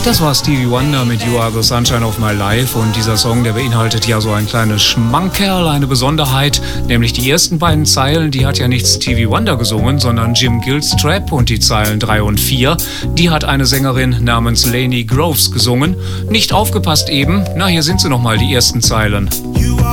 Das war Stevie Wonder mit You Are the Sunshine of My Life und dieser Song, der beinhaltet ja so ein kleines Schmankerl, eine Besonderheit, nämlich die ersten beiden Zeilen, die hat ja nicht Stevie Wonder gesungen, sondern Jim Gilstrap und die Zeilen 3 und 4, die hat eine Sängerin namens Lainey Groves gesungen. Nicht aufgepasst eben, na hier sind sie nochmal, die ersten Zeilen.